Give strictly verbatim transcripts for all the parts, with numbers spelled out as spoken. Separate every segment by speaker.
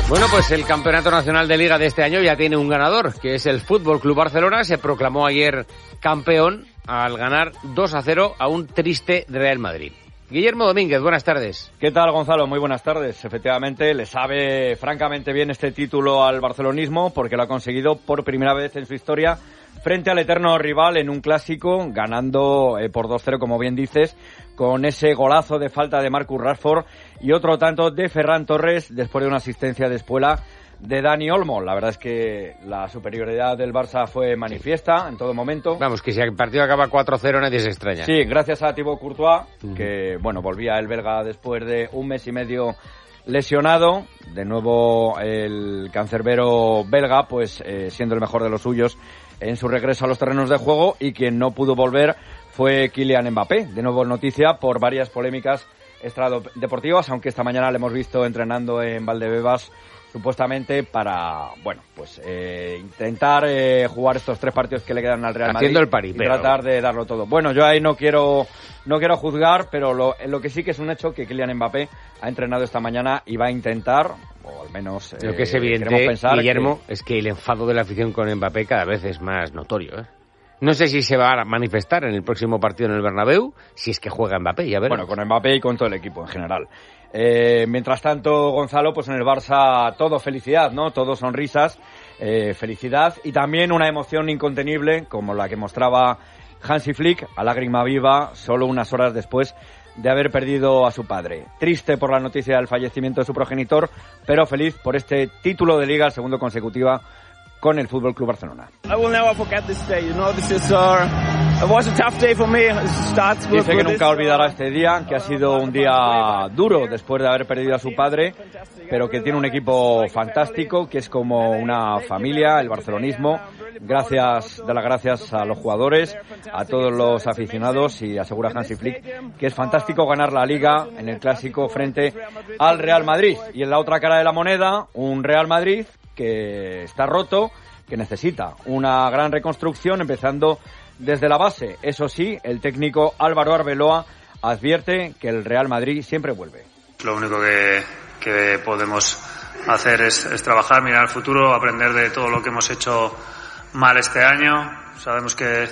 Speaker 1: Bueno, pues el Campeonato Nacional de Liga de este año ya tiene un ganador, que es el Fútbol Club Barcelona. Se proclamó ayer campeón al ganar dos a cero a un triste Real Madrid. Guillermo Domínguez, buenas tardes.
Speaker 2: ¿Qué tal, Gonzalo? Muy buenas tardes. Efectivamente, le sabe francamente bien este título al barcelonismo porque lo ha conseguido por primera vez en su historia frente al eterno rival en un clásico, ganando eh, por dos cero, como bien dices, con ese golazo de falta de Marcus Rashford y otro tanto de Ferran Torres después de una asistencia de Espuela de Dani Olmo. La verdad es que la superioridad del Barça fue manifiesta en todo momento.
Speaker 1: Vamos, que si el partido acaba cuatro cero nadie se extraña.
Speaker 2: Sí, gracias a Thibaut Courtois,
Speaker 1: uh-huh.
Speaker 2: que bueno, volvía el belga después de un mes y medio lesionado. De nuevo el cancerbero belga, pues eh, siendo el mejor de los suyos en su regreso a los terrenos de juego, y quien no pudo volver fue Kylian Mbappé. De nuevo noticia por varias polémicas extradeportivas, aunque esta mañana le hemos visto entrenando en Valdebebas supuestamente para, bueno, pues eh, intentar eh, jugar estos tres partidos que le quedan al Real Madrid.
Speaker 1: Haciendo el paripé,
Speaker 2: y tratar de darlo todo. Bueno, yo ahí no quiero no quiero juzgar, pero lo, lo que sí que es un hecho que Kylian Mbappé ha entrenado esta mañana y va a intentar, o al menos
Speaker 1: lo que es
Speaker 2: eh,
Speaker 1: evidente,
Speaker 2: pensar
Speaker 1: Guillermo,
Speaker 2: que...
Speaker 1: es que el enfado de la afición con Mbappé cada vez es más notorio, ¿eh? No sé si se va a manifestar en el próximo partido en el Bernabéu, si es que juega Mbappé, ya veremos.
Speaker 2: Bueno, con Mbappé y con todo el equipo en general. Eh, mientras tanto, Gonzalo, pues en el Barça todo felicidad, ¿no? Todo sonrisas, eh, felicidad y también una emoción incontenible como la que mostraba Hansi Flick a lágrima viva solo unas horas después de haber perdido a su padre. Triste por la noticia del fallecimiento de su progenitor, pero feliz por este título de Liga, el segundo consecutiva con el Fútbol Club Barcelona.
Speaker 3: I will never forget this day. You know, this is uh, it was a tough day for me. It starts with
Speaker 2: Dice que nunca olvidará este día, que ha sido un día duro después de haber perdido a su padre, pero que tiene un equipo fantástico, que es como una familia, el barcelonismo. Gracias, de las gracias a los jugadores, a todos los aficionados, y asegura Hansi Flick que es fantástico ganar la Liga en el clásico frente al Real Madrid. Y en la otra cara de la moneda, un Real Madrid que está roto, que necesita una gran reconstrucción, empezando desde la base. Eso sí, el técnico Álvaro Arbeloa advierte que el Real Madrid siempre vuelve.
Speaker 4: Lo único que, que podemos hacer es, es trabajar, mirar al futuro, aprender de todo lo que hemos hecho mal este año. Sabemos que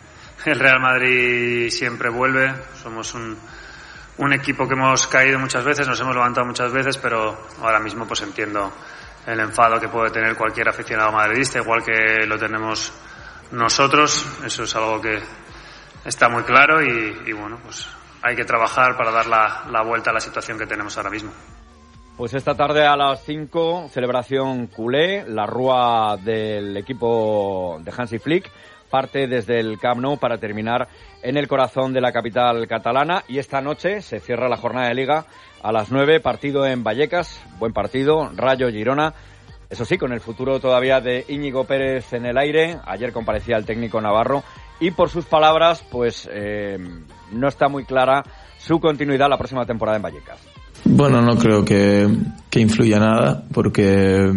Speaker 4: el Real Madrid siempre vuelve. Somos un, un equipo que hemos caído muchas veces, nos hemos levantado muchas veces, pero ahora mismo pues entiendo el enfado que puede tener cualquier aficionado madridista, igual que lo tenemos nosotros. Eso es algo que está muy claro y, y bueno, pues hay que trabajar para dar la, la vuelta a la situación que tenemos ahora mismo.
Speaker 2: Pues esta tarde a las cinco, celebración culé, la rúa del equipo de Hansi Flick parte desde el Camp Nou para terminar en el corazón de la capital catalana, y esta noche se cierra la jornada de Liga a las nueve, partido en Vallecas, buen partido, Rayo Girona, eso sí, con el futuro todavía de Íñigo Pérez en el aire. Ayer comparecía el técnico navarro y por sus palabras, pues eh, no está muy clara su continuidad la próxima temporada en Vallecas.
Speaker 5: Bueno, no creo que, que influya nada, porque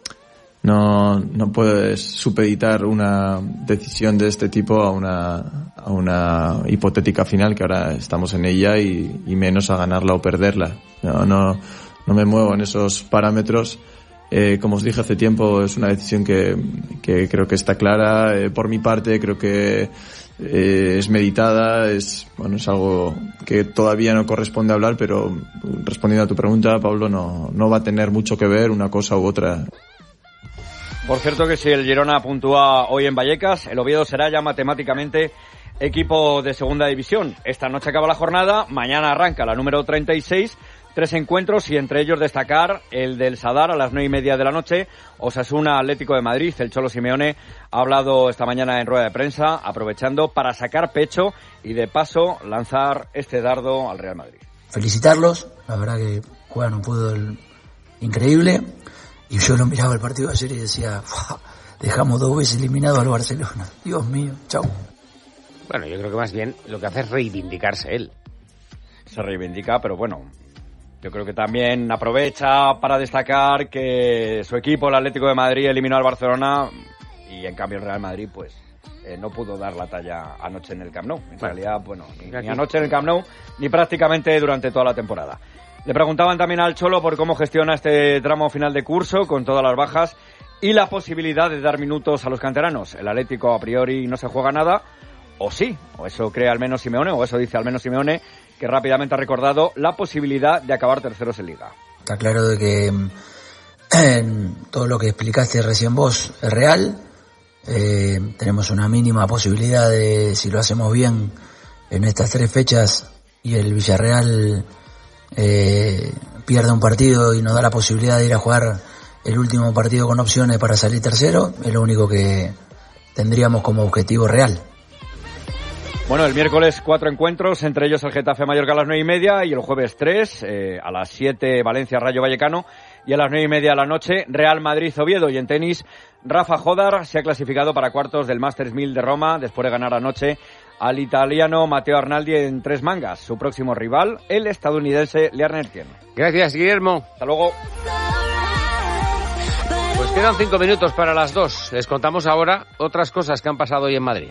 Speaker 5: no, no puedes supeditar una decisión de este tipo a una, a una hipotética final, que ahora estamos en ella, y, y menos a ganarla o perderla. No, no, no me muevo en esos parámetros. Eh, como os dije hace tiempo, es una decisión que, que creo que está clara. Eh, por mi parte, creo que eh, es meditada, es, bueno, es algo que todavía no corresponde hablar, pero respondiendo a tu pregunta, Pablo, no, no va a tener mucho que ver una cosa u otra.
Speaker 2: Por cierto que si el Girona puntúa hoy en Vallecas, el Oviedo será ya matemáticamente equipo de segunda división. Esta noche acaba la jornada, mañana arranca la número treinta y seis, tres encuentros y entre ellos destacar el del Sadar a las nueve y media de la noche, Osasuna Atlético de Madrid. El Cholo Simeone ha hablado esta mañana en rueda de prensa, aprovechando para sacar pecho y de paso lanzar este dardo al Real Madrid.
Speaker 6: Felicitarlos, la verdad que juegan un fútbol increíble. Y yo lo miraba el partido de ayer y decía, dejamos dos veces eliminado al Barcelona. Dios mío, chau.
Speaker 1: Bueno, yo creo que más bien lo que hace es reivindicarse él.
Speaker 2: Se reivindica, pero bueno, yo creo que también aprovecha para destacar que su equipo, el Atlético de Madrid, eliminó al Barcelona y en cambio el Real Madrid, pues, eh, no pudo dar la talla anoche en el Camp Nou. En bueno, realidad, bueno, ni, ni anoche en el Camp Nou, ni prácticamente durante toda la temporada. Le preguntaban también al Cholo por cómo gestiona este tramo final de curso con todas las bajas y la posibilidad de dar minutos a los canteranos. El Atlético a priori no se juega nada, o sí, o eso cree al menos Simeone, o eso dice al menos Simeone, que rápidamente ha recordado la posibilidad de acabar terceros en Liga.
Speaker 6: Está claro de que eh, todo lo que explicaste recién vos es real. Eh, tenemos una mínima posibilidad de, si lo hacemos bien en estas tres fechas y el Villarreal eh, pierde un partido y nos da la posibilidad de ir a jugar el último partido con opciones para salir tercero, es lo único que tendríamos como objetivo real.
Speaker 2: Bueno, el miércoles cuatro encuentros, entre ellos el Getafe Mallorca a las nueve y media y el jueves tres, eh, a las siete Valencia Rayo Vallecano y a las nueve y media de la noche Real Madrid Oviedo. Y en tenis, Rafa Jodar se ha clasificado para cuartos del Masters mil de Roma después de ganar anoche al italiano Matteo Arnaldi en tres mangas. Su próximo rival, el estadounidense Lear Nertien.
Speaker 1: Gracias, Guillermo.
Speaker 2: Hasta luego.
Speaker 1: Pues quedan cinco minutos para las dos. Les contamos ahora otras cosas que han pasado hoy en Madrid.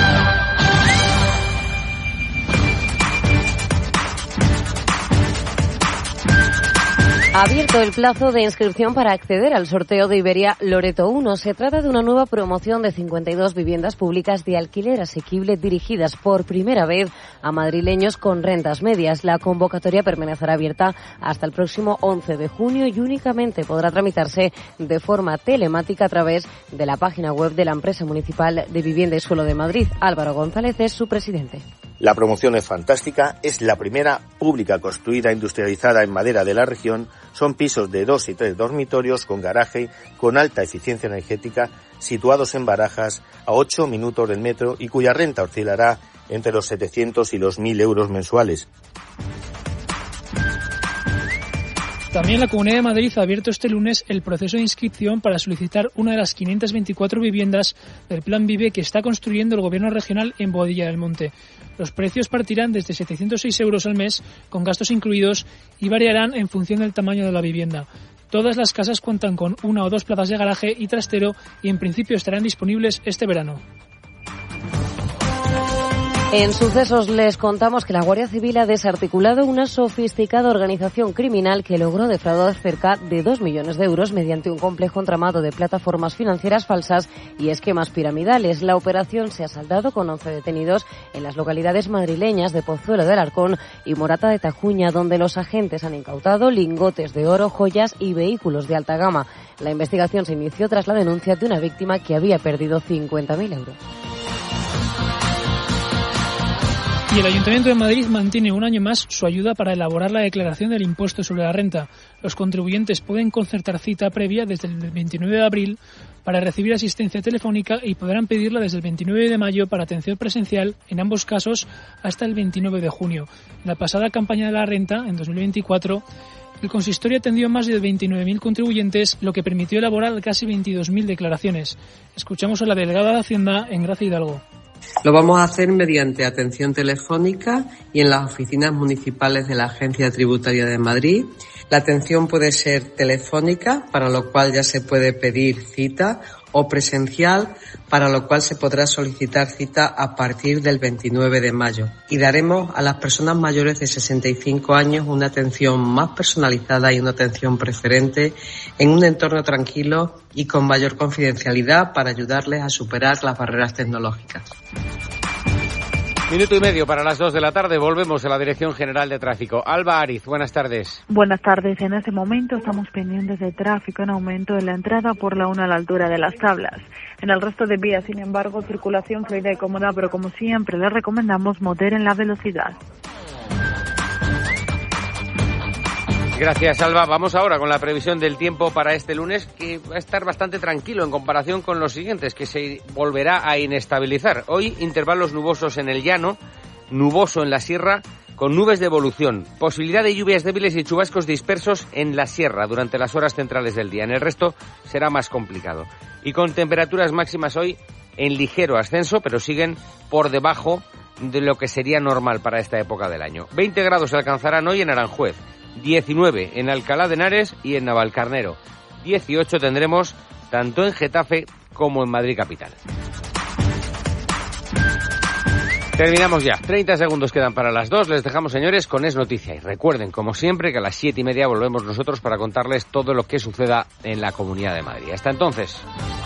Speaker 7: Ha abierto el plazo de inscripción para acceder al sorteo de Iberia Loreto uno. Se trata de una nueva promoción de cincuenta y dos viviendas públicas de alquiler asequible dirigidas por primera vez a madrileños con rentas medias. La convocatoria permanecerá abierta hasta el próximo once de junio y únicamente podrá tramitarse de forma telemática a través de la página web de la empresa municipal de Vivienda y Suelo de Madrid. Álvaro González es su presidente.
Speaker 8: La promoción es fantástica, es la primera pública construida industrializada en madera de la región. Son pisos de dos y tres dormitorios con garaje, con alta eficiencia energética, situados en Barajas, a ocho minutos del metro y cuya renta oscilará entre los setecientos y los mil euros mensuales.
Speaker 9: También la Comunidad de Madrid ha abierto este lunes el proceso de inscripción para solicitar una de las quinientas veinticuatro viviendas del Plan Vive que está construyendo el Gobierno regional en Boadilla del Monte. Los precios partirán desde setecientos seis euros al mes, con gastos incluidos, y variarán en función del tamaño de la vivienda. Todas las casas cuentan con una o dos plazas de garaje y trastero y en principio estarán disponibles este verano.
Speaker 7: En sucesos les contamos que la Guardia Civil ha desarticulado una sofisticada organización criminal que logró defraudar cerca de dos millones de euros mediante un complejo entramado de plataformas financieras falsas y esquemas piramidales. La operación se ha saldado con once detenidos en las localidades madrileñas de Pozuelo de Alarcón y Morata de Tajuña, donde los agentes han incautado lingotes de oro, joyas y vehículos de alta gama. La investigación se inició tras la denuncia de una víctima que había perdido cincuenta mil euros.
Speaker 9: Y el Ayuntamiento de Madrid mantiene un año más su ayuda para elaborar la declaración del impuesto sobre la renta. Los contribuyentes pueden concertar cita previa desde el veintinueve de abril para recibir asistencia telefónica y podrán pedirla desde el veintinueve de mayo para atención presencial, en ambos casos hasta el veintinueve de junio. En la pasada campaña de la renta, en dos mil veinticuatro, el consistorio atendió más de veintinueve mil contribuyentes, lo que permitió elaborar casi veintidós mil declaraciones. Escuchamos a la delegada de Hacienda en Gracia Hidalgo.
Speaker 10: Lo vamos a hacer mediante atención telefónica y en las oficinas municipales de la Agencia Tributaria de Madrid. La atención puede ser telefónica, para lo cual ya se puede pedir cita, o presencial, para lo cual se podrá solicitar cita a partir del veintinueve de mayo. Y daremos a las personas mayores de sesenta y cinco años una atención más personalizada y una atención preferente en un entorno tranquilo y con mayor confidencialidad para ayudarles a superar las barreras tecnológicas.
Speaker 1: Minuto y medio para las dos de la tarde. Volvemos a la Dirección General de Tráfico. Alba Ariz, buenas tardes.
Speaker 11: Buenas tardes. En este momento estamos pendientes de tráfico en aumento en la entrada por la una a la altura de las Tablas. En el resto de vías, sin embargo, circulación fluida y cómoda, pero como siempre les recomendamos moderen la velocidad.
Speaker 1: Gracias, Alba. Vamos ahora con la previsión del tiempo para este lunes, que va a estar bastante tranquilo en comparación con los siguientes, que se volverá a inestabilizar. Hoy, intervalos nubosos en el llano, nuboso en la sierra, con nubes de evolución. Posibilidad de lluvias débiles y chubascos dispersos en la sierra durante las horas centrales del día. En el resto será más complicado. Y con temperaturas máximas hoy en ligero ascenso, pero siguen por debajo de lo que sería normal para esta época del año. veinte grados se alcanzarán hoy en Aranjuez. diecinueve en Alcalá de Henares y en Navalcarnero. dieciocho tendremos tanto en Getafe como en Madrid capital. Terminamos ya. treinta segundos quedan para las dos. Les dejamos, señores, con Es Noticia. Y recuerden, como siempre, que a las siete y media volvemos nosotros para contarles todo lo que suceda en la Comunidad de Madrid. Hasta entonces.